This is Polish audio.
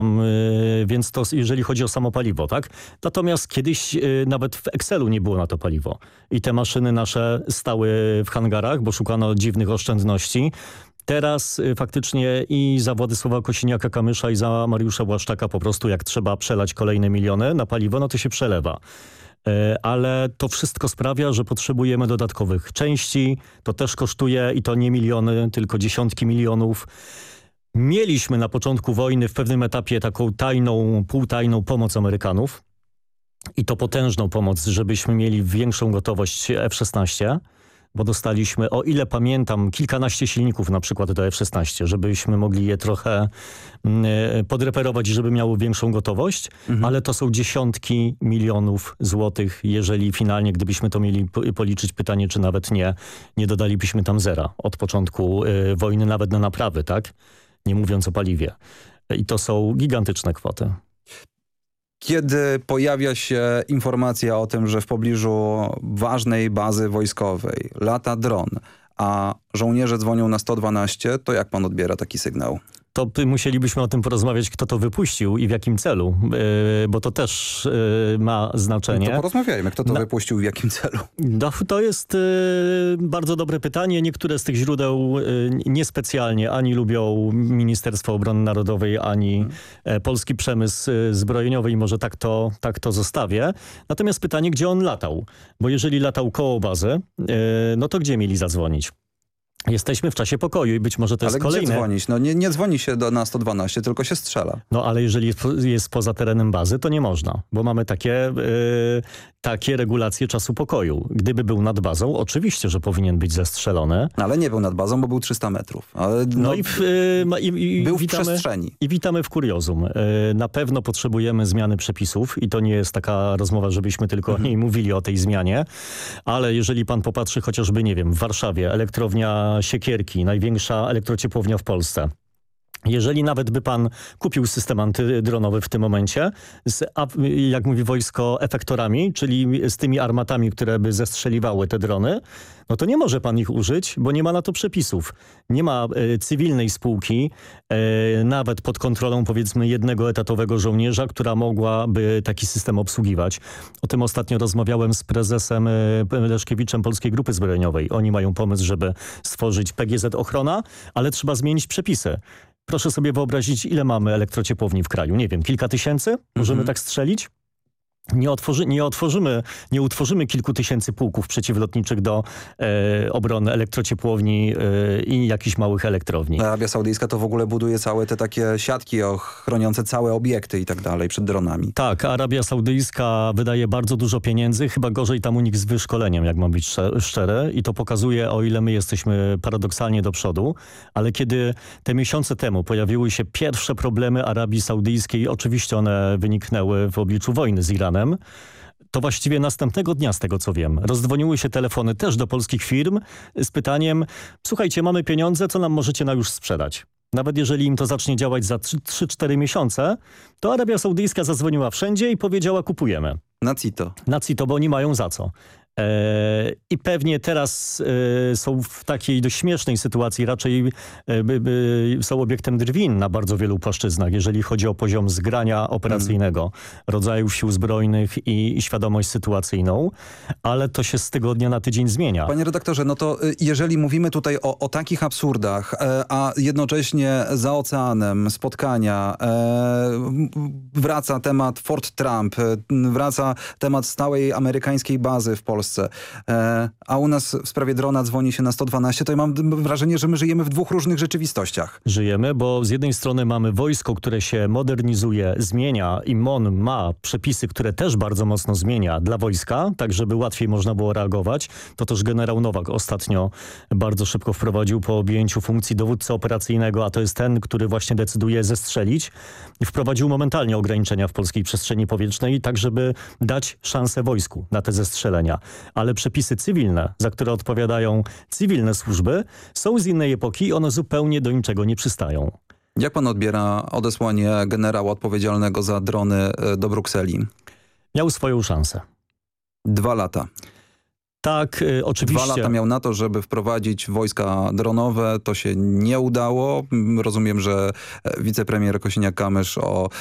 Więc to jeżeli chodzi o samo paliwo, tak? Natomiast kiedyś nawet w Excelu nie było na to paliwo. I te maszyny nasze stały w hangarach, bo szukano dziwnych oszczędności. Teraz faktycznie i za Władysława Kosiniaka-Kamysza i za Mariusza Błaszczaka po prostu jak trzeba przelać kolejne miliony na paliwo, no to się przelewa. Ale to wszystko sprawia, że potrzebujemy dodatkowych części. To też kosztuje i to nie miliony, tylko dziesiątki milionów. Mieliśmy na początku wojny w pewnym etapie taką tajną, półtajną pomoc Amerykanów. I to potężną pomoc, żebyśmy mieli większą gotowość F-16. Bo dostaliśmy, o ile pamiętam, kilkanaście silników na przykład do F-16, żebyśmy mogli je trochę podreperować i żeby miały większą gotowość, ale to są dziesiątki milionów złotych, jeżeli finalnie, gdybyśmy to mieli policzyć, pytanie, czy nawet nie dodalibyśmy tam zera od początku wojny, nawet na naprawy, tak? Nie mówiąc o paliwie. I to są gigantyczne kwoty. Kiedy pojawia się informacja o tym, że w pobliżu ważnej bazy wojskowej lata dron, a żołnierze dzwonią na 112, to jak pan odbiera taki sygnał? To musielibyśmy o tym porozmawiać, kto to wypuścił i w jakim celu, bo to też ma znaczenie. To porozmawiajmy, kto to wypuścił i w jakim celu? No, to jest bardzo dobre pytanie. Niektóre z tych źródeł niespecjalnie ani lubią Ministerstwo Obrony Narodowej, ani polski przemysł zbrojeniowy i może tak to zostawię. Natomiast pytanie, gdzie on latał? Bo jeżeli latał koło bazy, no to gdzie mieli zadzwonić? Jesteśmy w czasie pokoju i być może to jest kolejne... Ale gdzie dzwonić? No nie dzwoni się na 112, tylko się strzela. No ale jeżeli jest poza terenem bazy, to nie można, bo mamy takie regulacje czasu pokoju. Gdyby był nad bazą, oczywiście, że powinien być zestrzelony. No, ale nie był nad bazą, bo był 300 metrów. Ale był w przestrzeni. I witamy w kuriozum. Na pewno potrzebujemy zmiany przepisów i to nie jest taka rozmowa, żebyśmy tylko o niej mówili, o tej zmianie, ale jeżeli pan popatrzy chociażby, nie wiem, w Warszawie, elektrownia Siekierki, największa elektrociepłownia w Polsce. Jeżeli nawet by pan kupił system antydronowy w tym momencie, jak mówi wojsko, efektorami, czyli z tymi armatami, które by zestrzeliwały te drony, no to nie może pan ich użyć, bo nie ma na to przepisów. Nie ma cywilnej spółki, nawet pod kontrolą powiedzmy jednego etatowego żołnierza, która mogłaby taki system obsługiwać. O tym ostatnio rozmawiałem z prezesem Leszkiewiczem Polskiej Grupy Zbrojeniowej. Oni mają pomysł, żeby stworzyć PGZ Ochrona, ale trzeba zmienić przepisy. Proszę sobie wyobrazić, ile mamy elektrociepłowni w kraju. Nie wiem, kilka tysięcy? Możemy tak strzelić? Nie utworzymy kilku tysięcy pułków przeciwlotniczych do obrony elektrociepłowni i jakichś małych elektrowni. Arabia Saudyjska to w ogóle buduje całe te takie siatki chroniące całe obiekty i tak dalej przed dronami. Tak, Arabia Saudyjska wydaje bardzo dużo pieniędzy, chyba gorzej tam u nich z wyszkoleniem, jak mam być szczery. I to pokazuje, o ile my jesteśmy paradoksalnie do przodu. Ale kiedy te miesiące temu pojawiły się pierwsze problemy Arabii Saudyjskiej, oczywiście one wyniknęły w obliczu wojny z Iranem, to właściwie następnego dnia, z tego co wiem, rozdzwoniły się telefony też do polskich firm z pytaniem: słuchajcie, mamy pieniądze, co nam możecie na już sprzedać? Nawet jeżeli im to zacznie działać za 3-4 miesiące, to Arabia Saudyjska zadzwoniła wszędzie i powiedziała: kupujemy. Na CITO, bo oni mają za co. I pewnie teraz są w takiej dość śmiesznej sytuacji, raczej są obiektem drwin na bardzo wielu płaszczyznach, jeżeli chodzi o poziom zgrania operacyjnego, rodzajów sił zbrojnych i świadomość sytuacyjną, ale to się z tygodnia na tydzień zmienia. Panie redaktorze, no to jeżeli mówimy tutaj o takich absurdach, a jednocześnie za oceanem spotkania wraca temat Fort Trump, wraca temat stałej amerykańskiej bazy w Polsce, a u nas w sprawie drona dzwoni się na 112, to ja mam wrażenie, że my żyjemy w dwóch różnych rzeczywistościach. Żyjemy, bo z jednej strony mamy wojsko, które się modernizuje, zmienia i MON ma przepisy, które też bardzo mocno zmienia dla wojska, tak żeby łatwiej można było reagować. To też generał Nowak ostatnio bardzo szybko wprowadził po objęciu funkcji dowódcy operacyjnego, a to jest ten, który właśnie decyduje zestrzelić. I wprowadził momentalnie ograniczenia w polskiej przestrzeni powietrznej, tak żeby dać szansę wojsku na te zestrzelenia. Ale przepisy cywilne, za które odpowiadają cywilne służby, są z innej epoki i one zupełnie do niczego nie przystają. Jak pan odbiera odesłanie generała odpowiedzialnego za drony do Brukseli? Miał swoją szansę. 2 lata. Tak, oczywiście. 2 lata miał na to, żeby wprowadzić wojska dronowe. To się nie udało. Rozumiem, że wicepremier Kosiniak-Kamysz o